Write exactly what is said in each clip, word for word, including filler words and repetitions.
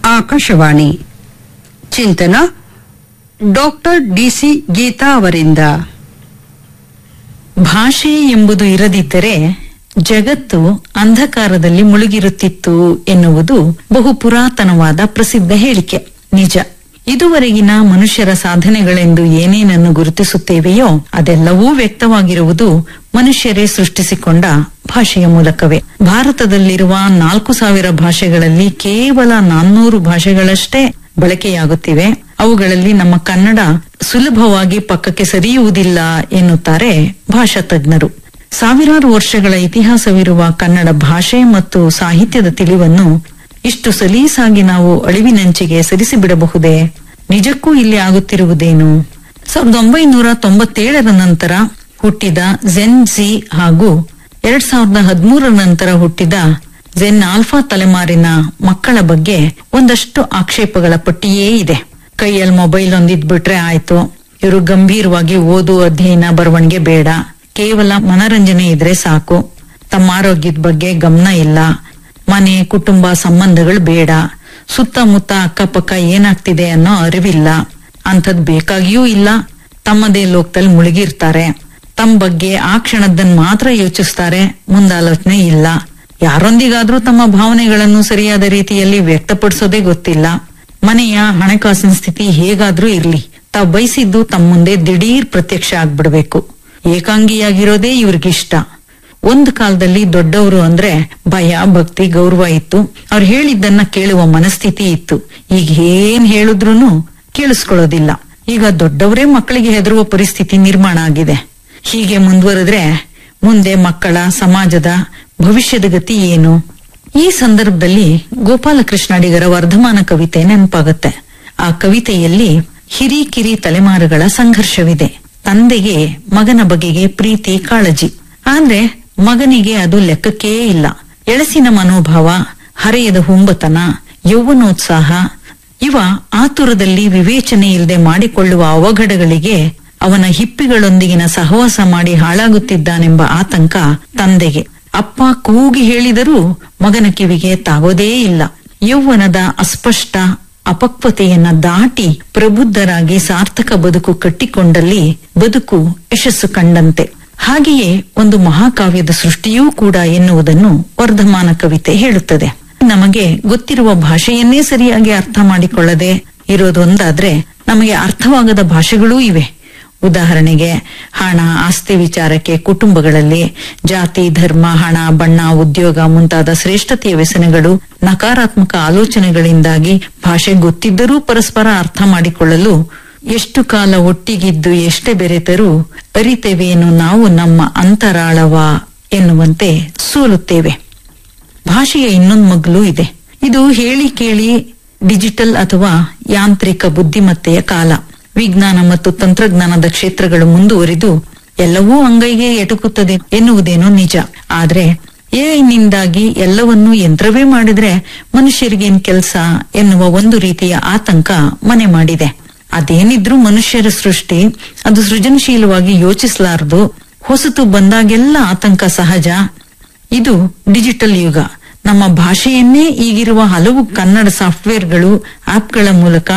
ಆಕಾಶವಾಣಿ ಚಿಂತನ doctor DC Geetha ಅವರಿಂದ. ಭಾಷೆ ಎಂಬುದು ಇರದಿದ್ದರೆ ಜಗತ್ತು ಅಂಧಕಾರದಲ್ಲಿ ಮುಳುಗಿರುತ್ತಿತ್ತು ಎನ್ನುವುದು ಬಹು ಪುರಾತನವಾದ ಪ್ರಸಿದ್ಧ ಹೇಳಿಕೆ. ನಿಜ, ಇದುವರೆಗಿನ ಮನುಷ್ಯರ ಸಾಧನೆಗಳೆಂದು ಏನೇನನ್ನು ಗುರುತಿಸುತ್ತೇವೆಯೋ ಅದೆಲ್ಲವೂ ವ್ಯಕ್ತವಾಗಿರುವುದು ಮನುಷ್ಯರೇ ಸೃಷ್ಟಿಸಿಕೊಂಡ ಭಾಷೆಯ ಮೂಲಕವೇ. ಭಾರತದಲ್ಲಿರುವ ನಾಲ್ಕು ಸಾವಿರ ಭಾಷೆಗಳಲ್ಲಿ ಕೇವಲ ನಾನ್ನೂರು ಭಾಷೆಗಳಷ್ಟೇ ಬಳಕೆಯಾಗುತ್ತಿವೆ. ಅವುಗಳಲ್ಲಿ ನಮ್ಮ ಕನ್ನಡ ಸುಲಭವಾಗಿ ಪಕ್ಕಕ್ಕೆ ಸರಿಯುವುದಿಲ್ಲ ಎನ್ನುತ್ತಾರೆ ಭಾಷಾ ತಜ್ಞರು. ಸಾವಿರಾರು ವರ್ಷಗಳ ಇತಿಹಾಸವಿರುವ ಕನ್ನಡ ಭಾಷೆ ಮತ್ತು ಸಾಹಿತ್ಯದ ತಿಳಿವನ್ನು ಇಷ್ಟು ಸಲೀಸಾಗಿ ನಾವು ಅಳಿವಿನಂಚಿಗೆ ಸರಿಸಿಬಿಡಬಹುದೇ? ನಿಜಕ್ಕೂ ಇಲ್ಲಿ ಆಗುತ್ತಿರುವುದೇನು? ಸಾವಿರದ ಒಂಬೈನೂರ ತೊಂಬತ್ತೇಳರ ನಂತರ ಹುಟ್ಟಿದ ಜೆನ್ ಝಿ ಹಾಗೂ ಎರಡ್ ಸಾವಿರದ ಹದಿಮೂರರ ನಂತರ ಹುಟ್ಟಿದ ಜೆನ್ ಆಲ್ಫಾ ತಲೆಮಾರಿನ ಮಕ್ಕಳ ಬಗ್ಗೆ ಒಂದಷ್ಟು ಆಕ್ಷೇಪಗಳ ಪಟ್ಟಿಯೇ ಇದೆ. ಕೈಯಲ್ಲಿ ಮೊಬೈಲ್ ಒಂದಿದ್ಬಿಟ್ರೆ ಆಯ್ತು, ಇವರು ಗಂಭೀರವಾಗಿ ಓದು, ಅಧ್ಯಯನ, ಬರವಣಿಗೆ ಬೇಡ, ಕೇವಲ ಮನರಂಜನೆ ಇದ್ರೆ ಸಾಕು, ತಮ್ಮ ಆರೋಗ್ಯದ ಬಗ್ಗೆ ಗಮನ ಇಲ್ಲ, ಮನೆ ಕುಟುಂಬ ಸಂಬಂಧಗಳು ಬೇಡ, ಸುತ್ತಮುತ್ತ ಅಕ್ಕಪಕ್ಕ ಏನಾಗ್ತಿದೆ ಅನ್ನೋ ಅರಿವಿಲ್ಲ, ಅಂಥದ್ ಬೇಕಾಗಿಯೂ ಇಲ್ಲ, ತಮ್ಮದೇ ಲೋಕದಲ್ಲಿ ಮುಳುಗಿರ್ತಾರೆ, ತಮ್ಮ ಬಗ್ಗೆ ಆ ಕ್ಷಣದನ್ನ ಮಾತ್ರ ಯೋಚಿಸ್ತಾರೆ, ಮುಂದಾಲೋಚನೆ ಇಲ್ಲ, ಯಾರೊಂದಿಗಾದ್ರೂ ತಮ್ಮ ಭಾವನೆಗಳನ್ನು ಸರಿಯಾದ ರೀತಿಯಲ್ಲಿ ವ್ಯಕ್ತಪಡಿಸೋದೇ ಗೊತ್ತಿಲ್ಲ, ಮನೆಯ ಹಣಕಾಸಿನ ಸ್ಥಿತಿ ಹೇಗಾದ್ರೂ ಇರ್ಲಿ, ತಾವು ಬಯಸಿದ್ದು ತಮ್ಮ ಮುಂದೆ ದಿಢೀರ್ ಪ್ರತ್ಯಕ್ಷ ಆಗ್ಬಿಡ್ಬೇಕು, ಏಕಾಂಗಿಯಾಗಿರೋದೇ ಇವ್ರಿಗಿಷ್ಟ. ಒಂದು ಕಾಲದಲ್ಲಿ ದೊಡ್ಡವರು ಅಂದ್ರೆ ಭಯ, ಭಕ್ತಿ, ಗೌರವ ಇತ್ತು. ಅವ್ರು ಹೇಳಿದ್ದನ್ನ ಕೇಳುವ ಮನಸ್ಥಿತಿ ಇತ್ತು. ಈಗ ಏನ್ ಹೇಳಿದ್ರೂನು ಕೇಳಿಸ್ಕೊಳ್ಳೋದಿಲ್ಲ. ಈಗ ದೊಡ್ಡವರೇ ಮಕ್ಕಳಿಗೆ ಹೆದರುವ ಪರಿಸ್ಥಿತಿ ನಿರ್ಮಾಣ ಆಗಿದೆ. ಹೀಗೆ ಮುಂದುವರೆದ್ರೆ ಮುಂದೆ ಮಕ್ಕಳ, ಸಮಾಜದ ಭವಿಷ್ಯದ ಗತಿ ಏನು? ಈ ಸಂದರ್ಭದಲ್ಲಿ ಗೋಪಾಲಕೃಷ್ಣ ಅಡಿಗರ ವರ್ಧಮಾನ ಕವಿತೆ ನೆನಪಾಗುತ್ತೆ. ಆ ಕವಿತೆಯಲ್ಲಿ ಹಿರಿಕಿರಿ ತಲೆಮಾರುಗಳ ಸಂಘರ್ಷವಿದೆ. ತಂದೆಗೆ ಮಗನ ಬಗೆಗೆ ಪ್ರೀತಿ, ಕಾಳಜಿ, ಆದ್ರೆ ಮಗನಿಗೆ ಅದು ಲೆಕ್ಕಕ್ಕೇ ಇಲ್ಲ. ಎಳಸಿನ ಮನೋಭಾವ, ಹರೆಯದ ಹುಂಬತನ, ಯೌವನೋತ್ಸಾಹ, ಇವ ಆತುರದಲ್ಲಿ ವಿವೇಚನೆ ಇಲ್ಲದೆ ಮಾಡಿಕೊಳ್ಳುವ ಅವಘಡಗಳಿಗೆ ಅವನ ಹಿಪ್ಪಿಗಳೊಂದಿಗಿನ ಸಹವಾಸ ಮಾಡಿ ಹಾಳಾಗುತ್ತಿದ್ದಾನೆಂಬ ಆತಂಕ ತಂದೆಗೆ. ಅಪ್ಪ ಕೂಗಿ ಹೇಳಿದರೂ ಮಗನ ಕಿವಿಗೆ ತಾಗೋದೇ ಇಲ್ಲ. ಯೌವನದ ಅಸ್ಪಷ್ಟ ಅಪಕ್ವತೆಯನ್ನ ದಾಟಿ ಪ್ರಬುದ್ಧರಾಗಿ ಸಾರ್ಥಕ ಬದುಕು ಕಟ್ಟಿಕೊಂಡಲ್ಲಿ ಬದುಕು ಯಶಸ್ಸು ಕಂಡಂತೆ. ಹಾಗೆಯೇ ಒಂದು ಮಹಾಕಾವ್ಯದ ಸೃಷ್ಟಿಯೂ ಕೂಡ ಎನ್ನುವುದನ್ನು ವರ್ಧಮಾನ ಕವಿತೆ ಹೇಳುತ್ತದೆ. ನಮಗೆ ಗೊತ್ತಿರುವ ಭಾಷೆಯನ್ನೇ ಸರಿಯಾಗಿ ಅರ್ಥ ಮಾಡಿಕೊಳ್ಳದೆ ಇರೋದೊಂದಾದ್ರೆ ನಮಗೆ ಅರ್ಥವಾಗದ ಭಾಷೆಗಳೂ ಇವೆ. ಉದಾಹರಣೆಗೆ ಹಣ, ಆಸ್ತಿ ವಿಚಾರಕ್ಕೆ ಕುಟುಂಬಗಳಲ್ಲಿ ಜಾತಿ, ಧರ್ಮ, ಹಣ, ಬಣ್ಣ, ಉದ್ಯೋಗ ಮುಂತಾದ ಶ್ರೇಷ್ಠತೆಯ ವ್ಯಸನಗಳು, ನಕಾರಾತ್ಮಕ ಆಲೋಚನೆಗಳಿಂದಾಗಿ ಭಾಷೆ ಗೊತ್ತಿದ್ದರೂ ಪರಸ್ಪರ ಅರ್ಥ ಮಾಡಿಕೊಳ್ಳಲು ಎಷ್ಟು ಕಾಲ ಒಟ್ಟಿಗಿದ್ದು ಎಷ್ಟೇ ಬೆರೆತರೂ ಅರಿತೆವೇನು ನಾವು ನಮ್ಮ ಅಂತರಾಳವ ಎನ್ನುವಂತೆ ಸೋಲುತ್ತೇವೆ. ಭಾಷೆಯ ಇನ್ನೊಂದು ಮಗ್ಲು ಇದೆ. ಇದು ಹೇಳಿ ಕೇಳಿ ಡಿಜಿಟಲ್ ಅಥವಾ ಯಾಂತ್ರಿಕ ಬುದ್ಧಿಮತ್ತೆಯ ಕಾಲ. ವಿಜ್ಞಾನ ಮತ್ತು ತಂತ್ರಜ್ಞಾನದ ಕ್ಷೇತ್ರಗಳು ಮುಂದುವರಿದು ಎಲ್ಲವೂ ಅಂಗೈಗೆ ಎಟುಕುತ್ತದೆ ಎನ್ನುವುದೇನೋ ನಿಜ. ಆದ್ರೆ ಎಐನಿಂದಾಗಿ ಎಲ್ಲವನ್ನೂ ಯಂತ್ರವೇ ಮಾಡಿದ್ರೆ ಮನುಷ್ಯರಿಗೇನ್ ಕೆಲಸ ಎನ್ನುವ ಒಂದು ರೀತಿಯ ಆತಂಕ ಮನೆ ಮಾಡಿದೆ. ಅದೇನಿದ್ರೂ ಮನುಷ್ಯರ ಸೃಷ್ಟಿ, ಅದು ಸೃಜನಶೀಲವಾಗಿ ಯೋಚಿಸಲಾರದು. ಹೊಸತು ಬಂದಾಗೆಲ್ಲ ಆತಂಕ ಸಹಜ. ಇದು ಡಿಜಿಟಲ್ ಯುಗ. ನಮ್ಮ ಭಾಷೆಯನ್ನೇ ಈಗಿರುವ ಹಲವು ಕನ್ನಡ ಸಾಫ್ಟ್ವೇರ್ಗಳು, ಆಪ್ಗಳ ಮೂಲಕ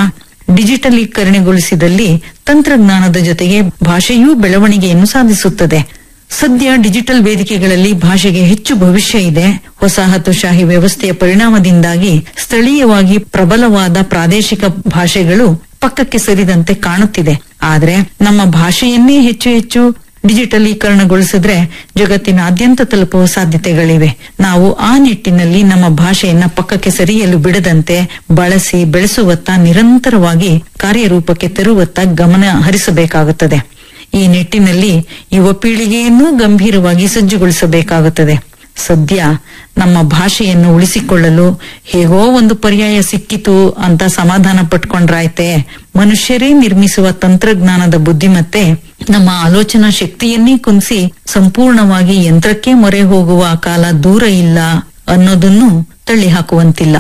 ಡಿಜಿಟಲೀಕರಣಗೊಳಿಸಿದಲ್ಲಿ ತಂತ್ರಜ್ಞಾನದ ಜೊತೆಗೆ ಭಾಷೆಯೂ ಬೆಳವಣಿಗೆಯನ್ನು ಸಾಧಿಸುತ್ತದೆ. ಸದ್ಯ ಡಿಜಿಟಲ್ ವೇದಿಕೆಗಳಲ್ಲಿ ಭಾಷೆಗೆ ಹೆಚ್ಚು ಭವಿಷ್ಯ ಇದೆ. ವಸಾಹತುಶಾಹಿ ವ್ಯವಸ್ಥೆಯ ಪರಿಣಾಮದಿಂದಾಗಿ ಸ್ಥಳೀಯವಾಗಿ ಪ್ರಬಲವಾದ ಪ್ರಾದೇಶಿಕ ಭಾಷೆಗಳು ಪಕ್ಕಕ್ಕೆ ಸರಿದಂತೆ ಕಾಣುತ್ತಿದೆ. ಆದ್ರೆ ನಮ್ಮ ಭಾಷೆಯನ್ನೇ ಹೆಚ್ಚು ಹೆಚ್ಚು ಡಿಜಿಟಲೀಕರಣಗೊಳಿಸಿದ್ರೆ ಜಗತ್ತಿನಾದ್ಯಂತ ತಲುಪುವ ಸಾಧ್ಯತೆಗಳಿವೆ. ನಾವು ಆ ನಿಟ್ಟಿನಲ್ಲಿ ನಮ್ಮ ಭಾಷೆಯನ್ನ ಪಕ್ಕಕ್ಕೆ ಸರಿಯಲು ಬಿಡದಂತೆ ಬಳಸಿ ಬೆಳೆಸುವತ್ತ, ನಿರಂತರವಾಗಿ ಕಾರ್ಯರೂಪಕ್ಕೆ ತರುವತ್ತ ಗಮನ ಹರಿಸಬೇಕಾಗುತ್ತದೆ. ಈ ನಿಟ್ಟಿನಲ್ಲಿ ಯುವ ಪೀಳಿಗೆಯನ್ನೂ ಗಂಭೀರವಾಗಿ ಸಜ್ಜುಗೊಳಿಸಬೇಕಾಗುತ್ತದೆ. ಸದ್ಯ ನಮ್ಮ ಭಾಷೆಯನ್ನು ಉಳಿಸಿಕೊಳ್ಳಲು ಹೇಗೋ ಒಂದು ಪರ್ಯಾಯ ಸಿಕ್ಕಿತು ಅಂತ ಸಮಾಧಾನ ಪಟ್ಕೊಂಡ್ರಾಯ್ತೆ. ಮನುಷ್ಯರೇ ನಿರ್ಮಿಸುವ ತಂತ್ರಜ್ಞಾನದ ಬುದ್ಧಿಮತ್ತೆ ನಮ್ಮ ಆಲೋಚನಾ ಶಕ್ತಿಯನ್ನೇ ಕುಂದಿಸಿ ಸಂಪೂರ್ಣವಾಗಿ ಯಂತ್ರಕ್ಕೆ ಮೊರೆ ಹೋಗುವ ಕಾಲ ದೂರ ಇಲ್ಲ ಅನ್ನೋದನ್ನು ತಳ್ಳಿ ಹಾಕುವಂತಿಲ್ಲ.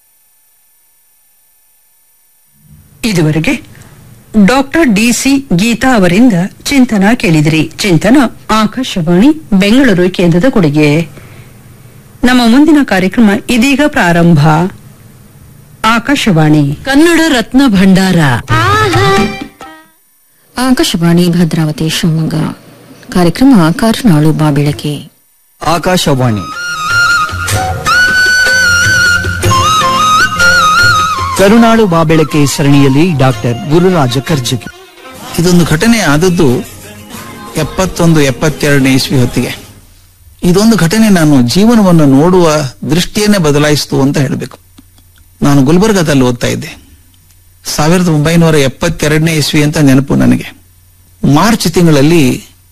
ಇದುವರೆಗೆ ಡಾಕ್ಟರ್ ಡಿಸಿ ಗೀತಾ ಅವರಿಂದ ಚಿಂತನ ಕೇಳಿದಿರಿ. ಚಿಂತನ ಆಕಾಶವಾಣಿ ಬೆಂಗಳೂರು ಕೇಂದ್ರದ ಕೊಡುಗೆ. ನಮ್ಮ ಮುಂದಿನ ಕಾರ್ಯಕ್ರಮ ಇದೀಗ ಪ್ರಾರಂಭ. ಆಕಾಶವಾಣಿ ಕನ್ನಡ ರತ್ನ ಭಂಡಾರ. ಆಕಾಶವಾಣಿ ಭದ್ರಾವತಿ ಶಿವಮೊಗ್ಗ. ಕಾರ್ಯಕ್ರಮ ಕರುನಾಳು ಬಾಬೆಳಕೆ. ಆಕಾಶವಾಣಿ ಕರುನಾಳು ಬಾಬೆಳಕೆ ಸರಣಿಯಲ್ಲಿ ಡಾಕ್ಟರ್ ಗುರುರಾಜ ಕರ್ಜಗಿ. ಇದೊಂದು ಘಟನೆ ಆದದ್ದು ಎಪ್ಪತ್ತೊಂದು ಎಪ್ಪತ್ತೆರಡನೇ ಇಸ್ವಿ ಹೊತ್ತಿಗೆ. ಇದೊಂದು ಘಟನೆ ನಾನು ಜೀವನವನ್ನು ನೋಡುವ ದೃಷ್ಟಿಯನ್ನೇ ಬದಲಾಯಿಸಿತು ಅಂತ ಹೇಳಬೇಕು. ನಾನು ಗುಲ್ಬರ್ಗಾದಲ್ಲಿ ಓದ್ತಾ ಇದ್ದೆ. ಸಾವಿರದ ಒಂಬೈನೂರ ಎಪ್ಪತ್ತೆರಡನೇ ಇಸ್ವಿ ಅಂತ ನೆನಪು ನನಗೆ. ಮಾರ್ಚ್ ತಿಂಗಳಲ್ಲಿ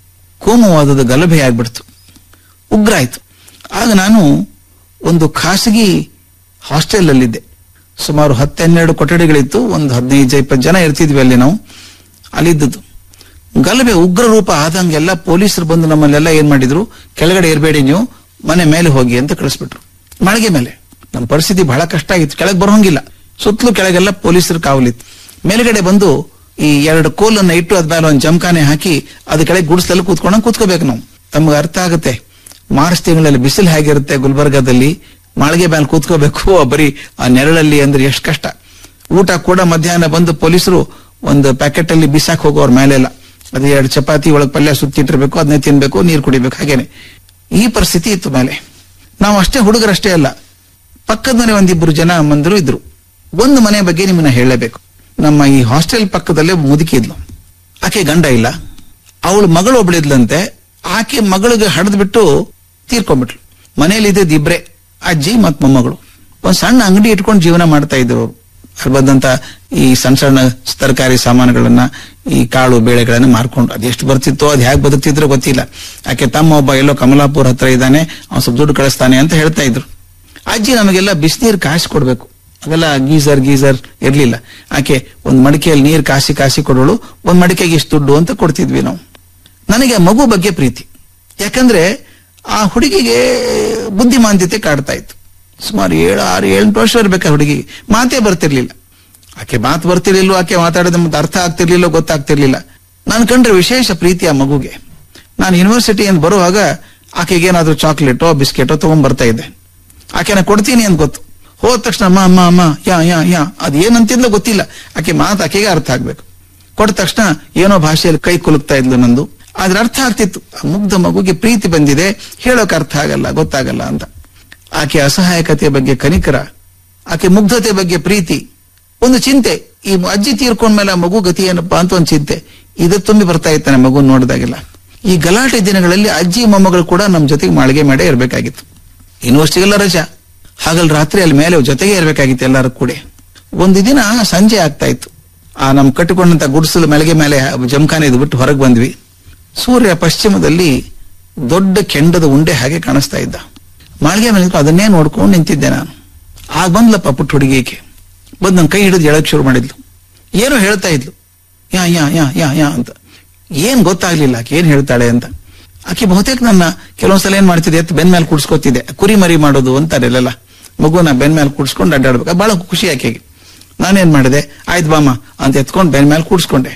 ಕೋಮುವಾದದ ಗಲಭೆ ಆಗ್ಬಿಡ್ತು, ಉಗ್ರ ಆಯ್ತು. ಆಗ ನಾನು ಒಂದು ಖಾಸಗಿ ಹಾಸ್ಟೆಲ್ ಅಲ್ಲಿದ್ದೆ. ಸುಮಾರು ಹತ್ತೆನ್ನೆರಡು ಕೊಠಡಿಗಳಿತ್ತು. ಒಂದು ಹದಿನೈದು ಇಪ್ಪತ್ತು ಜನ ಇರ್ತಿದ್ವಿ ಅಲ್ಲಿ. ನಾವು ಅಲ್ಲಿದ್ದದ್ದು ಗಲಭೆ ಉಗ್ರ ರೂಪ ಆದಂಗೆಲ್ಲ ಪೊಲೀಸರು ಬಂದು ನಮ್ಮಲ್ಲೆಲ್ಲ ಏನ್ ಮಾಡಿದ್ರು, ಕೆಳಗಡೆ ಇರಬೇಡಿ, ನೀವು ಮನೆ ಮೇಲೆ ಹೋಗಿ ಅಂತ ಕಳಿಸ್ಬಿಟ್ರು. ಮಳೆಗೆ ಮೇಲೆ ನಮ್ಮ ಪರಿಸ್ಥಿತಿ ಬಹಳ ಕಷ್ಟ ಆಗಿತ್ತು. ಕೆಳಗೆ ಬರೋಂಗಿಲ್ಲ. ಸುತ್ತಲೂ ಕೆಳಗೆಲ್ಲ ಪೊಲೀಸರು ಕಾವಲಿತ್ತು. ಮೇಲ್ಗಡೆ ಬಂದು ಈ ಎರಡು ಕೋಲನ್ನ ಇಟ್ಟು ಅದ್ಮೇಲೆ ಒಂದು ಜಮಖಾನೆ ಹಾಕಿ ಅದ ಕೆಳಗೆ ಗುಡಿಸಲಲ್ಲಿ ಕೂತ್ಕೊಂಡಂಗೆ ಕೂತ್ಕೋಬೇಕು ನಾವು. ತಮ್ಗೆ ಅರ್ಥ ಆಗುತ್ತೆ ಮಾರ್ಚ್ ತಿಂಗಳಲ್ಲಿ ಬಿಸಿಲು ಹೇಗಿರುತ್ತೆ ಗುಲ್ಬರ್ಗಾದಲ್ಲಿ. ಮಾಳಿಗೆ ಮೇಲೆ ಕೂತ್ಕೋಬೇಕು ಬರೀ ಆ ನೆರಳಲ್ಲಿ, ಅಂದ್ರೆ ಎಷ್ಟು ಕಷ್ಟ. ಊಟ ಕೂಡ ಮಧ್ಯಾಹ್ನ ಬಂದು ಪೊಲೀಸರು ಒಂದು ಪ್ಯಾಕೆಟ್ ಅಲ್ಲಿ ಬಿಸಾಕ್ ಹೋಗೋರ್ ಮೇಲೆಲ್ಲ. ಅದು ಎರಡು ಚಪಾತಿ ಒಳಗೆ ಪಲ್ಯ ಸುತ್ತಿಟ್ಟಿರ್ಬೇಕು, ಅದನ್ನೇ ತಿನ್ಬೇಕು, ನೀರು ಕುಡಿಬೇಕು. ಹಾಗೇನೆ ಈ ಪರಿಸ್ಥಿತಿ ಇತ್ತು ಮೇಲೆ. ನಾವು ಅಷ್ಟೇ ಹುಡುಗರಷ್ಟೇ ಅಲ್ಲ, ಪಕ್ಕದ ಮನೆ ಒಂದಿಬ್ರು ಜನ ಅಮ್ಮಂದರು ಇದ್ರು. ಒಂದು ಮನೆ ಬಗ್ಗೆ ನಿಮ್ಮನ್ನ ಹೇಳಲೇಬೇಕು. ನಮ್ಮ ಈ ಹಾಸ್ಟೆಲ್ ಪಕ್ಕದಲ್ಲೇ ಮುದುಕಿ ಇದ್ಲು. ಆಕೆ ಗಂಡ ಇಲ್ಲ, ಅವಳು ಮಗಳು ಒಬ್ಳಿದ್ಲಂತೆ. ಆಕೆ ಮಗಳಿಗೆ ಹಡ್ದು ಬಿಟ್ಟು ತೀರ್ಕೊಂಡ್ಬಿಟ್ಲು. ಮನೆಯಲ್ಲಿ ಇದ್ದಿದ್ದು ಇಬ್ರೆ, ಅಜ್ಜಿ ಮತ್ ಮೊಮ್ಮಗಳು. ಒಂದ್ ಸಣ್ಣ ಅಂಗಡಿ ಇಟ್ಕೊಂಡು ಜೀವನ ಮಾಡ್ತಾ ಇದ್ರು ಅವರು. ಅಲ್ಲಿ ಬಂದಂತ ಈ ಸಣ್ಣ ಸಣ್ಣ ತರಕಾರಿ ಸಾಮಾನುಗಳನ್ನ, ಈ ಕಾಳು ಬೇಳೆಗಳನ್ನ ಮಾರ್ಕೊಂಡು ಅದೆಷ್ಟು ಬರ್ತಿತ್ತೋ, ಅದ್ ಹೇಗೆ ಬದುಕ್ತಿದ್ರು ಗೊತ್ತಿಲ್ಲ. ಆಕೆ ತಮ್ಮ ಒಬ್ಬ ಎಲ್ಲೋ ಕಮಲಾಪುರ ಹತ್ರ ಇದ್ದಾನೆ, ಅವ್ನು ಸ್ವಲ್ಪ ದುಡ್ಡು ಕಳಿಸ್ತಾನೆ ಅಂತ ಹೇಳ್ತಾ ಇದ್ರು. ಅಜ್ಜಿ ನಮಗೆಲ್ಲ ಬಿಸಿನೀರು ಕಾಸಿ ಕೊಡ್ಬೇಕು. ಅವೆಲ್ಲ ಗೀಸರ್ ಗೀಸರ್ ಇರ್ಲಿಲ್ಲ. ಆಕೆ ಒಂದ್ ಮಡಿಕೆಯಲ್ಲಿ ನೀರು ಕಾಸಿ ಕಾಸಿ ಕೊಡೋಳು. ಒಂದ್ ಮಡಿಕೆಗೆ ಇಷ್ಟು ದುಡ್ಡು ಅಂತ ಕೊಡ್ತಿದ್ವಿ ನಾವು. ನನಗೆ ಮಗು ಬಗ್ಗೆ ಪ್ರೀತಿ. ಯಾಕಂದ್ರೆ ಆ ಹುಡುಗಿಗೆ ಬುದ್ಧಿಮಾಂದ್ಯತೆ ಕಾಡ್ತಾ ಇತ್ತು. ಸುಮಾರು ಏಳು ಆರು ಎಂಟು ವರ್ಷ ಇರ್ಬೇಕು ಆ ಹುಡುಗಿಗೆ. ಮಾತೇ ಬರ್ತಿರ್ಲಿಲ್ಲ. ಆಕೆ ಮಾತು ಬರ್ತಿರ್ಲಿಲ್ಲ, ಆಕೆ ಮಾತಾಡೋದ ಮತ್ತೆ ಅರ್ಥ ಆಗ್ತಿರ್ಲಿಲ್ಲ, ಗೊತ್ತಾಗ್ತಿರ್ಲಿಲ್ಲ. ನಾನು ಕಂಡ್ರೆ ವಿಶೇಷ ಪ್ರೀತಿ ಆ ಮಗುಗೆ. ನಾನು ಯೂನಿವರ್ಸಿಟಿಯಿಂದ ಬರುವಾಗ ಆಕೆಗೆ ಏನಾದ್ರು ಚಾಕ್ಲೇಟೋ ಬಿಸ್ಕೆಟೋ ತಗೊಂಡ್ ಬರ್ತಾ ಇದ್ದೆ. ಆಕೆನ ಕೊಡ್ತೀನಿ ಅಂತ ಗೊತ್ತು. ಹೋದ ತಕ್ಷಣ ಅಮ್ಮ ಅಮ್ಮ ಅಮ್ಮ ಯಾ ಯಾ ಯಾ ಅದ್ ಏನಂತಿದ್ಲೋ ಗೊತ್ತಿಲ್ಲ. ಆಕೆ ಮಾತು ಆಕೆಗೆ ಅರ್ಥ ಆಗ್ಬೇಕು. ಕೊಟ್ಟ ತಕ್ಷಣ ಏನೋ ಭಾಷೆಯಲ್ಲಿ ಕೈ ಕುಲುಕ್ತಾ ಇದ್ಲು ನಂದು. ಆದ್ರೆ ಅರ್ಥ ಆಗ್ತಿತ್ತು, ಆ ಮುಗ್ಧ ಮಗುಗೆ ಪ್ರೀತಿ ಬಂದಿದೆ, ಹೇಳೋಕೆ ಅರ್ಥ ಆಗಲ್ಲ, ಗೊತ್ತಾಗಲ್ಲ ಅಂತ. ಆಕೆ ಅಸಹಾಯಕತೆಯ ಬಗ್ಗೆ ಕನಿಕರ, ಆಕೆ ಮುಗ್ಧತೆ ಬಗ್ಗೆ ಪ್ರೀತಿ, ಒಂದು ಚಿಂತೆ. ಈ ಅಜ್ಜಿ ತೀರ್ಕೊಂಡ್ಮೇಲೆ ಆ ಮಗು ಗತಿ ಏನಪ್ಪಾ ಅಂತ ಒಂದು ಚಿಂತೆ ಇದು ತುಂಬಿ ಬರ್ತಾ ಇತ್ತಾನೆ ಮಗು ನೋಡಿದಾಗೆಲ್ಲ. ಈ ಗಲಾಟೆ ದಿನಗಳಲ್ಲಿ ಅಜ್ಜಿ ಮೊಮ್ಮಗಳು ಕೂಡ ನಮ್ ಜೊತೆಗೆ ಮಾಳಿಗೆ ಮಾಡೇ ಇರ್ಬೇಕಾಗಿತ್ತು. ಯೂನಿವರ್ಸಿಟಿಗೆಲ್ಲ ರಜಾ, ಹಾಗಲ್ ರಾತ್ರಿ ಅಲ್ಲಿ ಮೇಲೆ ಜೊತೆಗೆ ಇರ್ಬೇಕಾಗಿತ್ತು ಎಲ್ಲರೂ ಕೂಡ. ಒಂದು ದಿನ ಸಂಜೆ ಆಗ್ತಾ ಇತ್ತು. ಆ ನಮ್ ಕಟ್ಟಿಕೊಂಡಂತ ಗುಡಿಸಲು ಮೆಳಗೆ ಮೇಲೆ ಜಮಖಾನೆ ಇದು ಬಿಟ್ಟು ಹೊರಗೆ ಬಂದ್ವಿ. ಸೂರ್ಯ ಪಶ್ಚಿಮದಲ್ಲಿ ದೊಡ್ಡ ಕೆಂಡದ ಉಂಡೆ ಹಾಗೆ ಕಾಣಿಸ್ತಾ ಇದ್ದ. ಮಾಳಿಗೆ ಮೇಲೆ ಅದನ್ನೇ ನೋಡ್ಕೊಂಡು ನಿಂತಿದ್ದೆ ನಾನು. ಆಗ ಬಂದ್ಲಪ್ಪ ಪುಟ್ಟ ಹುಡುಗಿಗೆ. ಬಂದ್ ನನ್ ಕೈ ಹಿಡಿದು ಎಳಕ್ ಶುರು ಮಾಡಿದ್ಲು. ಏನೋ ಹೇಳ್ತಾ ಇದ್ಲು, ಯಾ ಯಾ ಯಾ ಯಾ ಯಾ ಅಂತ. ಏನ್ ಗೊತ್ತಾಗ್ಲಿಲ್ಲ ಆಕೆ ಏನ್ ಹೇಳ್ತಾಳೆ ಅಂತ. ಆಕೆ ಬಹುತೇಕ ನನ್ನ ಕೆಲವೊಂದ್ಸಲ ಏನ್ ಮಾಡ್ತಿದ್ದೆ, ಎತ್ತು ಬೆನ್ ಮೇಲೆ ಕುಡ್ಸ್ಕೊತಿದ್ದೆ. ಕುರಿ ಮರಿ ಮಾಡೋದು ಅಂತಾರೆಲ್ಲ, ಮಗುನ ಬೆನ್ ಮೇಲೆ ಕುಡ್ಸ್ಕೊಂಡು ಅಡ್ಡಾಡ್ಬೇಕು. ಬಹಳ ಖುಷಿ ಆಕೆಗೆ. ನಾನೇನ್ ಮಾಡಿದೆ, ಆಯ್ತು ಬಾಮ ಅಂತ ಎತ್ಕೊಂಡು ಬೆನ್ ಮೇಲೆ ಕೂಡ್ಸ್ಕೊಂಡೆ.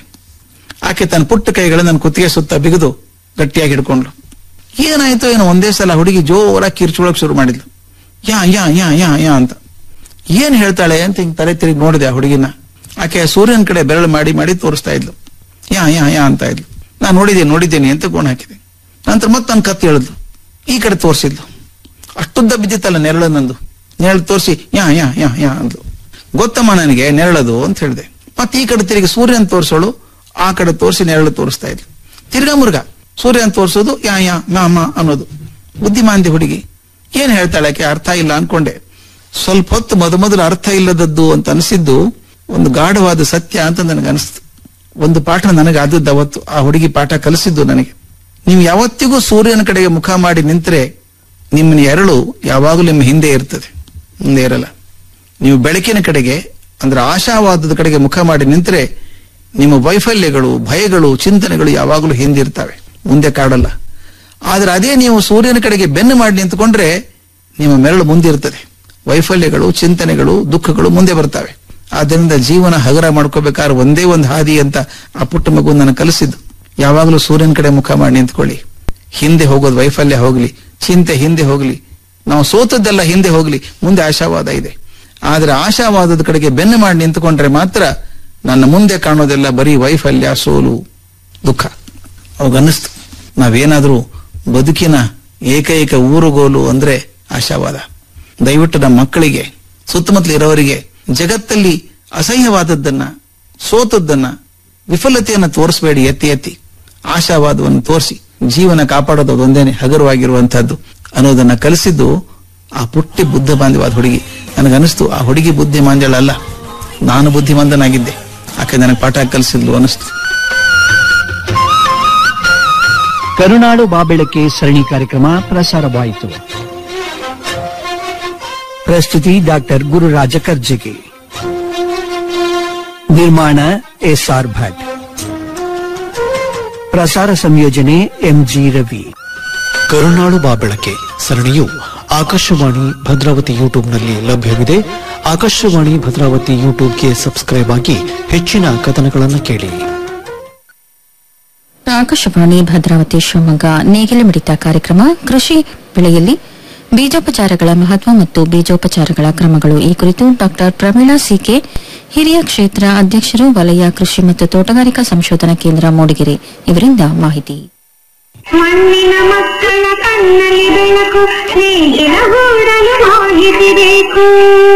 ಆಕೆ ತನ್ನ ಪುಟ್ಟ ಕೈಗಳು ನನ್ನ ಕುತ್ತಿಗೆ ಸುತ್ತ ಬಿಗಿದು ಗಟ್ಟಿಯಾಗಿ ಹಿಡ್ಕೊಂಡ್ಲು. ಏನಾಯ್ತು ಏನೋ ಒಂದೇ ಸಲ ಹುಡುಗಿ ಜೋರಾಗಿ ಕಿರ್ಚೊಳಕ್ ಶುರು ಮಾಡಿದ್ಲು. ಯಾ ಯಾ ಯಾ ಯಾ ಯಾ ಅಂತ. ಏನ್ ಹೇಳ್ತಾಳೆ ಅಂತ ಹಿಂಗ್ ತಲೆ ತಿರುಗಿ ನೋಡಿದೆ ಆ ಹುಡುಗಿನ. ಆಕೆ ಸೂರ್ಯನ ಕಡೆ ಬೆರಳು ಮಾಡಿ ಮಾಡಿ ತೋರಿಸ್ತಾ ಇದ್ಲು. ಯಾ ಯಾ ಯಾ ಅಂತ ಇದ್ಲು. ನಾನ್ ನೋಡಿದ್ದೇನೆ ನೋಡಿದ್ದೇನೆ ಅಂತ ಗೋಣ ಹಾಕಿದೆ. ನಂತರ ಮತ್ತೆ ನನ್ನ ಕತ್ತು ಹೇಳಿದ್ಲು. ಈ ಕಡೆ ತೋರಿಸಿದ್ಲು. ಅಷ್ಟುದ್ದ ಬಿದ್ದಿತ್ತಲ್ಲ ನೆರಳು ನಂದು. ನೆರಳು ತೋರಿಸಿ ಯಾ ಯಾ ಯಾ ಯಾ ಅಂದ್ಲು. ಗೊತ್ತಮ್ಮ ನನಗೆ ನೆರಳದು ಅಂತ ಹೇಳಿದೆ. ಮತ್ತೆ ಈ ಕಡೆ ತಿರುಗಿ ಸೂರ್ಯನ್ ತೋರಿಸೋಳು, ಆ ಕಡೆ ತೋರಿಸಿ ನೆರಳು ತೋರಿಸ್ತಾ ಇದ್ಲು. ತಿರ್ಗಾ ಮುರ್ಗ ಸೂರ್ಯನ್ ತೋರಿಸೋದು ಯಾ ಯಾ ಮಾಮ ಅನ್ನೋದು. ಬುದ್ಧಿಮಾಂದ್ಯ ಹುಡುಗಿ. ಏನ್ ಹೇಳ್ತಾಳೆ ಆಕೆ, ಅರ್ಥ ಇಲ್ಲ ಅನ್ಕೊಂಡೆ. ಸ್ವಲ್ಪ ಹೊತ್ತು ಮೊದ ಮೊದಲು ಅರ್ಥ ಇಲ್ಲದದ್ದು ಅಂತ ಅನಿಸಿದ್ದು ಒಂದು ಗಾಢವಾದ ಸತ್ಯ ಅಂತ ನನಗೆ ಅನಿಸ್ತು. ಒಂದು ಪಾಠ ನನಗೆ ಆದದ್ದು ಅವತ್ತು ಆ ಹುಡುಗಿ ಪಾಠ ಕಲಿಸಿದ್ದು ನನಗೆ. ನೀವು ಯಾವತ್ತಿಗೂ ಸೂರ್ಯನ ಕಡೆಗೆ ಮುಖ ಮಾಡಿ ನಿಂತರೆ ನಿಮ್ಮ ಎರಳು ಯಾವಾಗಲೂ ನಿಮ್ಮ ಹಿಂದೆ ಇರ್ತದೆ, ಮುಂದೆ ಇರಲ್ಲ. ನೀವು ಬೆಳಕಿನ ಕಡೆಗೆ ಅಂದ್ರೆ ಆಶಾವಾದದ ಕಡೆಗೆ ಮುಖ ಮಾಡಿ ನಿಂತರೆ ನಿಮ್ಮ ವೈಫಲ್ಯಗಳು, ಭಯಗಳು, ಚಿಂತನೆಗಳು ಯಾವಾಗಲೂ ಹಿಂದಿರ್ತವೆ, ಮುಂದೆ ಕಾಡಲ್ಲ. ಆದ್ರೆ ಅದೇ ನೀವು ಸೂರ್ಯನ ಕಡೆಗೆ ಬೆನ್ನು ಮಾಡಿ ನಿಂತುಕೊಂಡ್ರೆ ನಿಮ್ಮ ಮೆರಳು ಮುಂದಿರ್ತದೆ. ವೈಫಲ್ಯಗಳು, ಚಿಂತನೆಗಳು, ದುಃಖಗಳು ಮುಂದೆ ಬರ್ತವೆ. ಆದ್ದರಿಂದ ಜೀವನ ಹಗರ ಮಾಡ್ಕೋಬೇಕಾದ್ರೆ ಒಂದೇ ಒಂದು ಹಾದಿ ಅಂತ ಆ ಪುಟ್ಟ ಮಗು ನನಗೆ ಕಲಿಸಿದ್ದು. ಯಾವಾಗಲೂ ಸೂರ್ಯನ ಕಡೆ ಮುಖ ಮಾಡಿ ನಿಂತ್ಕೊಳ್ಳಿ. ಹಿಂದೆ ಹೋಗೋದು ವೈಫಲ್ಯ ಹೋಗ್ಲಿ, ಚಿಂತೆ ಹಿಂದೆ ಹೋಗ್ಲಿ, ನಾವು ಸೋತದ್ದೆಲ್ಲ ಹಿಂದೆ ಹೋಗ್ಲಿ, ಮುಂದೆ ಆಶಾವಾದ ಇದೆ. ಆದ್ರೆ ಆಶಾವಾದದ ಕಡೆಗೆ ಬೆನ್ನು ಮಾಡಿ ನಿಂತುಕೊಂಡ್ರೆ ಮಾತ್ರ ನನ್ನ ಮುಂದೆ ಕಾಣೋದೆಲ್ಲ ಬರೀ ವೈಫಲ್ಯ, ಸೋಲು, ದುಃಖ. ಅವಾಗನ್ನಿಸ್ತು ನಾವೇನಾದ್ರೂ ಬದುಕಿನ ಏಕೈಕ ಊರುಗೋಲು ಅಂದ್ರೆ ಆಶಾವಾದ. ದಯವಿಟ್ಟು ನಮ್ಮ ಮಕ್ಕಳಿಗೆ, ಸುತ್ತಮುತ್ತಲು ಇರೋವರಿಗೆ ಜಗತ್ತಲ್ಲಿ ಅಸಹ್ಯವಾದದ್ದನ್ನ, ಸೋತದ್ದನ್ನ, ವಿಫಲತೆಯನ್ನ ತೋರಿಸಬೇಡಿ. ಎತ್ತಿ ಎತ್ತಿ ಆಶಾವಾದವನ್ನು ತೋರಿಸಿ ಜೀವನ ಕಾಪಾಡೋದು ಒಂದೇನೆ ಹಗರವಾಗಿರುವಂತಹದ್ದು ಅನ್ನೋದನ್ನ ಕಲಿಸಿದ್ದು ಆ ಪುಟ್ಟಿ ಬುದ್ಧ ಬಾಂಧವಾದ ಹುಡುಗಿ. ನನಗನ್ನಿಸ್ತು ಆ ಹುಡುಗಿ ಬುದ್ಧಿಮಾಂದ್ಯಳಲ್ಲ, ನಾನು ಬುದ್ಧಿಮಂದನಾಗಿದ್ದೆ, ಆಕೆ ನನಗೆ ಪಾಠ ಕಲಿಸಿದ್ಲು ಅನಿಸ್ತು. ಕರುನಾಡು ಬಾಬೆಳಕೆ ಸರಣಿ ಕಾರ್ಯಕ್ರಮ ಪ್ರಸಾರವಾಯಿತು. ಪ್ರಸ್ತುತಿ ಡಾಕ್ಟರ್ ಗುರುರಾಜ ಕರ್ಜಗಿ, ನಿರ್ಮಾಣ ಎಸ್ಆರ್ ಭಟ್, ಪ್ರಸಾರ ಸಂಯೋಜನೆ ಎಂಜಿ ರವಿ. ಕರುನಾಡು ಬಾಬೆಳಕೆ ಸರಣಿಯು ಆಕಾಶವಾಣಿ ಭದ್ರಾವತಿ ಯೂಟ್ಯೂಬ್ನಲ್ಲಿ ಲಭ್ಯವಿದೆ. ಆಕಾಶವಾಣಿ ಭದ್ರಾವತಿ ಯೂಟ್ಯೂಬ್ಗೆ ಸಬ್ಸ್ಕ್ರೈಬ್ ಆಗಿ ಹೆಚ್ಚಿನ ಕಥನಗಳನ್ನು ಕೇಳಿ. ಆಕಾಶವಾಣಿ ಭದ್ರಾವತಿ ಶಿವಮೊಗ್ಗ ನೇಗಿಲ ಮಿಡಿತ ಕಾರ್ಯಕ್ರಮ ಕೃಷಿ ಬೆಳೆಯಲ್ಲಿ ಬೀಜೋಪಚಾರಗಳ ಮಹತ್ವ ಮತ್ತು ಬೀಜೋಪಚಾರಗಳ ಕ್ರಮಗಳು ಈ ಕುರಿತು ಡಾಕ್ಟರ್ ಪ್ರಮೀಳಾ ಸಿಕೆ, ಹಿರಿಯ ಕ್ಷೇತ್ರ ಅಧ್ಯಕ್ಷರು, ವಲಯ ಕೃಷಿ ಮತ್ತು ತೋಟಗಾರಿಕಾ ಸಂಶೋಧನಾ ಕೇಂದ್ರ ಮೂಡಿಗೆರೆ ಇವರಿಂದ ಮಾಹಿತಿ. ಮಣ್ಣಿನ ಮಕ್ಕಳ ಕಣ್ಣಲ್ಲಿ ಬೆಳಕು, ನೇಗಿಲ ಗೂಡಲು ಮಾಹಿತಿ ಬೇಕು.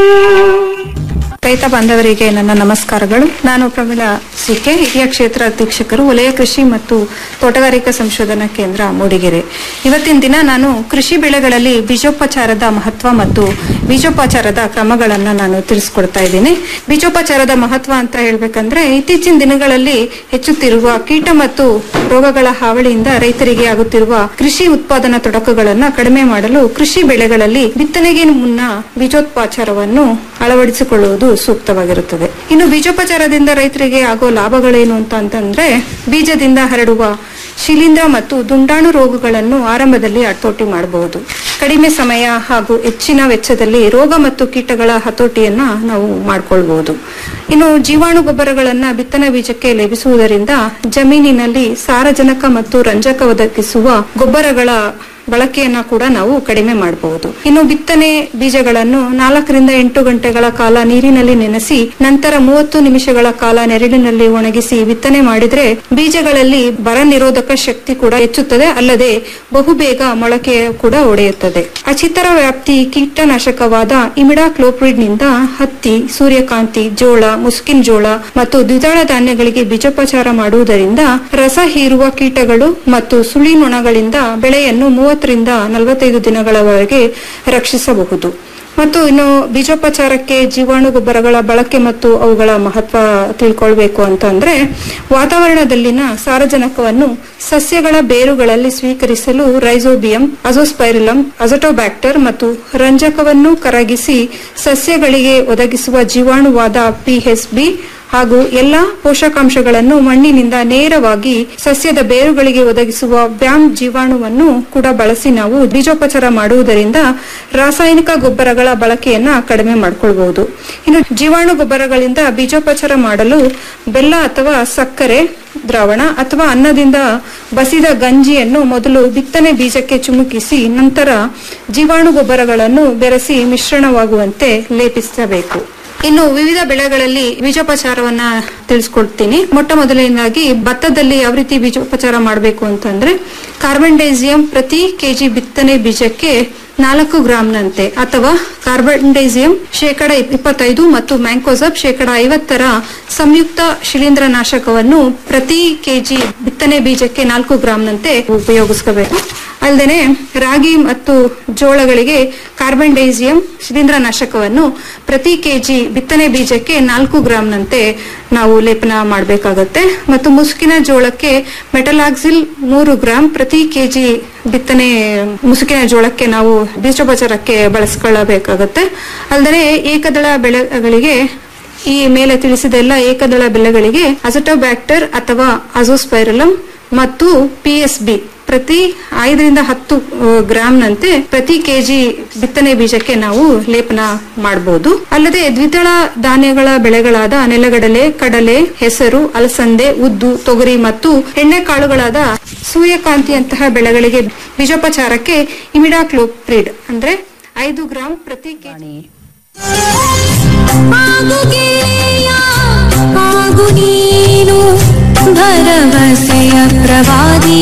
ರೈತ ಬಾಂಧವರಿಗೆ ನನ್ನ ನಮಸ್ಕಾರಗಳು. ನಾನು ಪ್ರಮೀಳಾ ಸಿಕೆ, ಹಿರಿಯ ಕ್ಷೇತ್ರ ಅಧೀಕ್ಷಕರು, ವಲಯ ಕೃಷಿ ಮತ್ತು ತೋಟಗಾರಿಕಾ ಸಂಶೋಧನಾ ಕೇಂದ್ರ ಮೂಡಿಗೆರೆ. ಇವತ್ತಿನ ದಿನ ನಾನು ಕೃಷಿ ಬೆಳೆಗಳಲ್ಲಿ ಬೀಜೋಪಚಾರದ ಮಹತ್ವ ಮತ್ತು ಬೀಜೋಪಚಾರದ ಕ್ರಮಗಳನ್ನು ನಾನು ತಿಳಿಸ್ಕೊಡ್ತಾ ಇದ್ದೀನಿ. ಬೀಜೋಪಚಾರದ ಮಹತ್ವ ಅಂತ ಹೇಳ್ಬೇಕಂದ್ರೆ, ಇತ್ತೀಚಿನ ದಿನಗಳಲ್ಲಿ ಹೆಚ್ಚುತ್ತಿರುವ ಕೀಟ ಮತ್ತು ರೋಗಗಳ ಹಾವಳಿಯಿಂದ ರೈತರಿಗೆ ಆಗುತ್ತಿರುವ ಕೃಷಿ ಉತ್ಪಾದನಾ ತೊಡಕುಗಳನ್ನು ಕಡಿಮೆ ಮಾಡಲು ಕೃಷಿ ಬೆಳೆಗಳಲ್ಲಿ ಬಿತ್ತನೆಗೆ ಮುನ್ನ ಬೀಜೋಪಚಾರವನ್ನು ಅಳವಡಿಸಿಕೊಳ್ಳುವುದು ಸೂಕ್ತವಾಗಿರುತ್ತದೆ. ಇನ್ನು ಬೀಜೋಪಚಾರದಿಂದ ರೈತರಿಗೆ ಆಗೋ ಲಾಭಗಳೇನು ಅಂತ ಅಂತಂದ್ರೆ, ಬೀಜದಿಂದ ಹರಡುವ ಶಿಲೀಂಧ್ರ ಮತ್ತು ದುಂಡಾಣು ರೋಗಗಳನ್ನು ಆರಂಭದಲ್ಲಿ ಹತೋಟಿ ಮಾಡಬಹುದು. ಕಡಿಮೆ ಸಮಯ ಹಾಗೂ ಹೆಚ್ಚಿನ ವೆಚ್ಚದಲ್ಲಿ ರೋಗ ಮತ್ತು ಕೀಟಗಳ ಹತೋಟಿಯನ್ನ ನಾವು ಮಾಡಿಕೊಳ್ಳಬಹುದು. ಇನ್ನು ಜೀವಾಣು ಗೊಬ್ಬರಗಳನ್ನ ಬಿತ್ತನೆ ಬೀಜಕ್ಕೆ ಲೇಪಿಸುವುದರಿಂದ ಜಮೀನಿನಲ್ಲಿ ಸಾರಜನಕ ಮತ್ತು ರಂಜಕ ಒದಗಿಸುವ ಗೊಬ್ಬರಗಳ ಬಳಕೆಯನ್ನ ಕೂಡ ನಾವು ಕಡಿಮೆ ಮಾಡಬಹುದು. ಇನ್ನು ಬಿತ್ತನೆ ಬೀಜಗಳನ್ನು ನಾಲ್ಕರಿಂದ ಎಂಟು ಗಂಟೆಗಳ ಕಾಲ ನೀರಿನಲ್ಲಿ ನೆನೆಸಿ ನಂತರ ಮೂವತ್ತು ನಿಮಿಷಗಳ ಕಾಲ ನೆರಳಿನಲ್ಲಿ ಒಣಗಿಸಿ ಬಿತ್ತನೆ ಮಾಡಿದ್ರೆ ಬೀಜಗಳಲ್ಲಿ ಬರ ನಿರೋಧಕ ಶಕ್ತಿ ಕೂಡ ಹೆಚ್ಚುತ್ತದೆ. ಅಲ್ಲದೆ ಬಹುಬೇಗ ಮೊಳಕೆ ಕೂಡ ಒಡೆಯುತ್ತದೆ. ಅಚಿತರ ವ್ಯಾಪ್ತಿ ಕೀಟನಾಶಕವಾದ ಇಮಿಡಾಕ್ಲೋಪ್ರಿಡ್ ನಿಂದ ಹತ್ತಿ, ಸೂರ್ಯಕಾಂತಿ, ಜೋಳ, ಮುಸ್ಕಿನ್ ಜೋಳ ಮತ್ತು ದ್ವಿದಳ ಧಾನ್ಯಗಳಿಗೆ ಬೀಜೋಪಚಾರ ಮಾಡುವುದರಿಂದ ರಸ ಹೀರುವ ಕೀಟಗಳು ಮತ್ತು ಸುಳಿ ನೊಣಗಳಿಂದ ಬೆಳೆಯನ್ನು ಮೂವತ್ತರಿಂದ ನಲವತ್ತೈದು ದಿನಗಳವರೆಗೆ ರಕ್ಷಿಸಬಹುದು. ಮತ್ತು ಇನ್ನು ಬೀಜೋಪಚಾರಕ್ಕೆ ಜೀವಾಣು ಗೊಬ್ಬರಗಳ ಬಳಕೆ ಮತ್ತು ಅವುಗಳ ಮಹತ್ವ ತಿಳ್ಕೊಳ್ಬೇಕು ಅಂತಂದ್ರೆ, ವಾತಾವರಣದಲ್ಲಿನ ಸಾರಜನಕವನ್ನು ಸಸ್ಯಗಳ ಬೇರುಗಳಲ್ಲಿ ಸ್ವೀಕರಿಸಲು ರೈಸೋಬಿಯಂ, ಅಜೋಸ್ಪೈರಿಲಂ, ಅಜಟೋಬ್ಯಾಕ್ಟರ್ ಮತ್ತು ರಂಜಕವನ್ನು ಕರಗಿಸಿ ಸಸ್ಯಗಳಿಗೆ ಒದಗಿಸುವ ಜೀವಾಣುವಾದ ಪಿಎಸ್ಬಿ ಹಾಗೂ ಎಲ್ಲಾ ಪೋಷಕಾಂಶಗಳನ್ನು ಮಣ್ಣಿನಿಂದ ನೇರವಾಗಿ ಸಸ್ಯದ ಬೇರುಗಳಿಗೆ ಒದಗಿಸುವ ಬ್ಯಾಮ್ ಜೀವಾಣುವನ್ನು ಕೂಡ ಬಳಸಿ ನಾವು ಬೀಜೋಪಚಾರ ಮಾಡುವುದರಿಂದ ರಾಸಾಯನಿಕ ಗೊಬ್ಬರಗಳ ಬಳಕೆಯನ್ನ ಕಡಿಮೆ ಮಾಡಿಕೊಳ್ಳಬಹುದು. ಇನ್ನು ಜೀವಾಣು ಗೊಬ್ಬರಗಳಿಂದ ಬೀಜೋಪಚಾರ ಮಾಡಲು ಬೆಲ್ಲ ಅಥವಾ ಸಕ್ಕರೆ ದ್ರಾವಣ ಅಥವಾ ಅನ್ನದಿಂದ ಬಸಿದ ಗಂಜಿಯನ್ನು ಮೊದಲು ಬಿತ್ತನೆ ಬೀಜಕ್ಕೆ ಚಿಮುಕಿಸಿ ನಂತರ ಜೀವಾಣು ಗೊಬ್ಬರಗಳನ್ನು ಬೆರೆಸಿ ಮಿಶ್ರಣವಾಗುವಂತೆ ಲೇಪಿಸಬೇಕು. ಇನ್ನು ವಿವಿಧ ಬೆಳೆಗಳಲ್ಲಿ ಬೀಜೋಪಚಾರವನ್ನ ತಿಳಿಸ್ಕೊಡ್ತೀನಿ. ಮೊಟ್ಟ ಮೊದಲನೇದಾಗಿ ಭತ್ತದಲ್ಲಿ ಯಾವ ರೀತಿ ಬೀಜೋಪಚಾರ ಮಾಡಬೇಕು ಅಂತಂದ್ರೆ, ಕಾರ್ಬನ್ಡೈಸಿಯಂ ಪ್ರತಿ ಕೆಜಿ ಬಿತ್ತನೆ ಬೀಜಕ್ಕೆ ನಾಲ್ಕು ಗ್ರಾಂನಂತೆ ಅಥವಾ ಕಾರ್ಬನ್ಡೈಸಿಯಂ ಶೇಕಡ ಇಪ್ಪತ್ತೈದು ಮತ್ತು ಮ್ಯಾಂಕೋಸಬ್ ಶೇಕಡ ಐವತ್ತರ ಸಂಯುಕ್ತ ಶಿಲೀಂಧ್ರ ನಾಶಕವನ್ನು ಪ್ರತಿ ಕೆಜಿ ಬಿತ್ತನೆ ಬೀಜಕ್ಕೆ ನಾಲ್ಕು ಗ್ರಾಂನಂತೆ ಉಪಯೋಗಿಸಬೇಕು. ಅಲ್ಲದೆ ರಾಗಿ ಮತ್ತು ಜೋಳಗಳಿಗೆ ಕಾರ್ಬನ್ಡೈಸಿಯಂ ಶಿಲೀಂಧ್ರ ನಾಶಕವನ್ನು ಪ್ರತಿ ಕೆಜಿ ಬಿತ್ತನೆ ಬೀಜಕ್ಕೆ ನಾಲ್ಕು ಗ್ರಾಂನಂತೆ ನಾವು ಲೇಪನ ಮಾಡಬೇಕಾಗತ್ತೆ. ಮತ್ತು ಮುಸುಕಿನ ಜೋಳಕ್ಕೆ ಮೆಟಲಾಕ್ಸಿಲ್ ಮೂರು ಗ್ರಾಂ ಪ್ರತಿ ಕೆಜಿ ಬಿತ್ತನೆ ಮುಸುಕಿನ ಜೋಳಕ್ಕೆ ನಾವು ಬೀಜೋಪಚಾರಕ್ಕೆ ಬಳಸಿಕೊಳ್ಳಬೇಕಾಗತ್ತೆ. ಅಲ್ಲದೆ ಏಕದಳ ಬೆಳೆಗಳಿಗೆ, ಈ ಮೇಲೆ ತಿಳಿಸಿದ ಎಲ್ಲ ಏಕದಳ ಬೆಳೆಗಳಿಗೆ ಅಜಟೋಬ್ಯಾಕ್ಟರ್ ಅಥವಾ ಅಜೋಸ್ಪೈರಲಂ ಮತ್ತು ಪಿಎಸ್ಬಿ ಪ್ರತಿ ಐದರಿಂದ ಹತ್ತು ಗ್ರಾಂನಂತೆ ಪ್ರತಿ ಕೆಜಿ ಬಿತ್ತನೆ ಬೀಜಕ್ಕೆ ನಾವು ಲೇಪನ ಮಾಡಬಹುದು. ಅಲ್ಲದೆ ದ್ವಿದಳ ಧಾನ್ಯಗಳ ಬೆಳೆಗಳಾದ ನೆಲಗಡಲೆ, ಕಡಲೆ, ಹೆಸರು, ಅಲಸಂದೆ, ಉದ್ದು, ತೊಗರಿ ಮತ್ತು ಎಣ್ಣೆಕಾಳುಗಳಾದ ಸೂರ್ಯಕಾಂತಿಯಂತಹ ಬೆಳೆಗಳಿಗೆ ಬೀಜೋಪಚಾರಕ್ಕೆ ಇಮಿಡಾಕ್ಲೋಪ್ರಿಡ್ ಅಂದ್ರೆ ಐದು ಗ್ರಾಂ ಪ್ರತಿ ಕೆಜಿ ಛತ್ರವಾದಿ.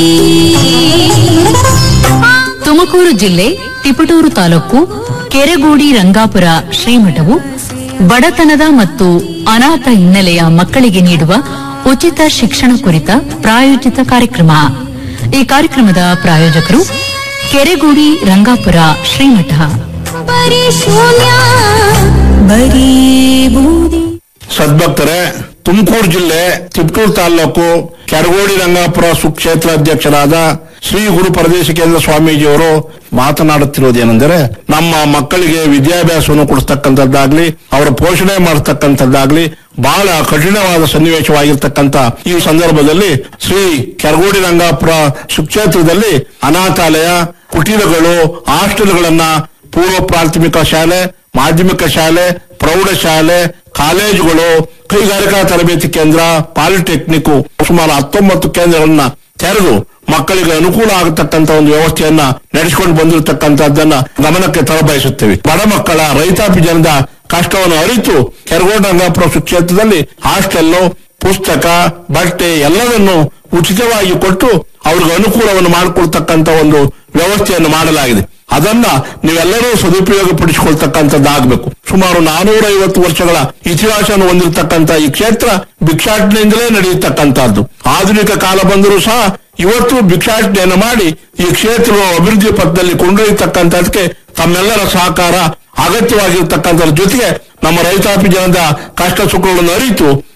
ತುಮಕೂರು ಜಿಲ್ಲೆ ತಿಪಟೂರು ತಾಲೂಕು ಕೆರೆಗೋಡಿ ರಂಗಾಪುರ ಶ್ರೀಮಠವು ಬಡತನದ ಮತ್ತು ಅನಾಥ ಹಿನ್ನೆಲೆಯ ಮಕ್ಕಳಿಗೆ ನೀಡುವ ಉಚಿತ ಶಿಕ್ಷಣ ಕುರಿತ ಪ್ರಾಯೋಜಿತ ಕಾರ್ಯಕ್ರಮ. ಈ ಕಾರ್ಯಕ್ರಮದ ಪ್ರಾಯೋಜಕರು ಕೆರೆಗೋಡಿ ರಂಗಾಪುರ ಶ್ರೀಮಠ. ಬರೀ ಶೂನ್ಯ ಬರೀ ಬೂದಿ. ಸದ್ಭಕ್ತರೇ, ತುಮಕೂರು ಜಿಲ್ಲೆ ತಿಪಟೂರು ತಾಲೂಕು ಕೆರಗೋಡಿ ರಂಗಾಪುರ ಸುಕ್ಷೇತ್ರ ಅಧ್ಯಕ್ಷರಾದ ಶ್ರೀ ಗುರು ಪರದೇಶಿಕೇಂದ್ರ ಸ್ವಾಮೀಜಿಯವರು ಮಾತನಾಡುತ್ತಿರುವುದೇನೆಂದರೆ, ನಮ್ಮ ಮಕ್ಕಳಿಗೆ ವಿದ್ಯಾಭ್ಯಾಸವನ್ನು ಕೊಡಿಸ್ತಕ್ಕಂಥದ್ದಾಗ್ಲಿ, ಅವರ ಪೋಷಣೆ ಮಾಡತಕ್ಕಂಥದ್ದಾಗ್ಲಿ ಬಹಳ ಕಠಿಣವಾದ ಸನ್ನಿವೇಶವಾಗಿರ್ತಕ್ಕಂಥ ಈ ಸಂದರ್ಭದಲ್ಲಿ ಶ್ರೀ ಕೆರಗೋಡಿ ರಂಗಾಪುರ ಸುಕ್ಷೇತ್ರದಲ್ಲಿ ಅನಾಥಾಲಯ, ಕುಟೀರಗಳು, ಹಾಸ್ಟೆಲ್ಗಳನ್ನ, ಪೂರ್ವ ಪ್ರಾಥಮಿಕ ಶಾಲೆ, ಮಾಧ್ಯಮಿಕ ಶಾಲೆ, ಪ್ರೌಢಶಾಲೆ, ಕಾಲೇಜುಗಳು, ಕೈಗಾರಿಕಾ ತರಬೇತಿ ಕೇಂದ್ರ, ಪಾಲಿಟೆಕ್ನಿಕ್ ಸುಮಾರು ಹತ್ತೊಂಬತ್ತು ಕೇಂದ್ರಗಳನ್ನ ತೆರೆದು ಮಕ್ಕಳಿಗೆ ಅನುಕೂಲ ಆಗತಕ್ಕಂತ ಒಂದು ವ್ಯವಸ್ಥೆಯನ್ನ ನಡೆಸಿಕೊಂಡು ಬಂದಿರತಕ್ಕಂಥದ್ದನ್ನ ಗಮನಕ್ಕೆ ತರಬಯಸುತ್ತೇವೆ. ಬಡ ಮಕ್ಕಳ, ರೈತಾಪಿ ಜನದ ಕಷ್ಟವನ್ನು ಅರಿತು ಕೆರಗೋಡಿ ರಂಗಾಪುರ ಕ್ಷೇತ್ರದಲ್ಲಿ ಹಾಸ್ಟೆಲ್ಲು, ಪುಸ್ತಕ, ಬಟ್ಟೆ ಎಲ್ಲವನ್ನು ಉಚಿತವಾಗಿ ಕೊಟ್ಟು ಅವ್ರಿಗೆ ಅನುಕೂಲವನ್ನು ಮಾಡಿಕೊಳ್ತಕ್ಕಂತ ಒಂದು ವ್ಯವಸ್ಥೆಯನ್ನು ಮಾಡಲಾಗಿದೆ. ಅದನ್ನ ನೀವೆಲ್ಲರೂ ಸದುಪಯೋಗ ಪಡಿಸಿಕೊಳ್ತಕ್ಕಂಥದ್ದಾಗಬೇಕು. ಸುಮಾರು ನಾನೂರ ಐವತ್ತು ವರ್ಷಗಳ ಇತಿಹಾಸವನ್ನು ಹೊಂದಿರತಕ್ಕಂಥ ಈ ಕ್ಷೇತ್ರ ಭಿಕ್ಷಾಟನೆಯಿಂದಲೇ ನಡೆಯತಕ್ಕಂಥದ್ದು. ಆಧುನಿಕ ಕಾಲ ಬಂದರೂ ಸಹ ಇವತ್ತು ಭಿಕ್ಷಾಟನೆಯನ್ನು ಮಾಡಿ ಈ ಕ್ಷೇತ್ರವು ಅಭಿವೃದ್ಧಿ ಪಥದಲ್ಲಿ ಕೊಂಡೊಯ್ಯತಕ್ಕಂಥದಕ್ಕೆ ತಮ್ಮೆಲ್ಲರ ಸಹಕಾರ ಅಗತ್ಯವಾಗಿರ್ತಕ್ಕಂಥದ್ರ ಜೊತೆಗೆ ನಮ್ಮ ರೈತಾಪಿ ಜನದ ಕಷ್ಟ ಸುಖಗಳನ್ನು ಅರಿತು